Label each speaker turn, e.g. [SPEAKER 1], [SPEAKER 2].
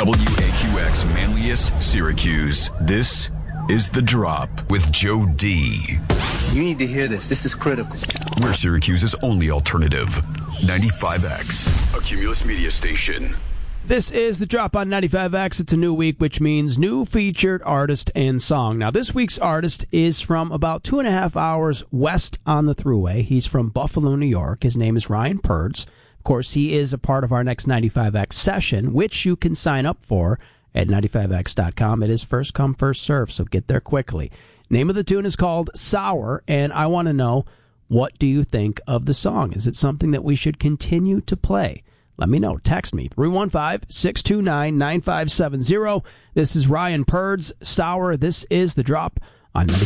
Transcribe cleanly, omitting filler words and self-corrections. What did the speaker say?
[SPEAKER 1] WAQX Manlius, Syracuse. This is The Drop with Joe D.
[SPEAKER 2] You need to hear this. This is critical.
[SPEAKER 1] We're Syracuse's only alternative. 95X, a Cumulus media station.
[SPEAKER 3] This is The Drop on 95X. It's a new week, which means new featured artist and song. Now, this week's artist is from about 2.5 hours west on the Thruway. He's from Buffalo, New York. His name is Ryan Purds. Of course, he is a part of our next 95X session, which you can sign up for at 95X.com. It is first come, first serve, so get there quickly. Name of the tune is called Sour, and I want to know, what do you think of the song? Is it something that we should continue to play? Let me know. Text me, 315-629-9570. This is Ryan Purds, Sour. This is The Drop on 95X.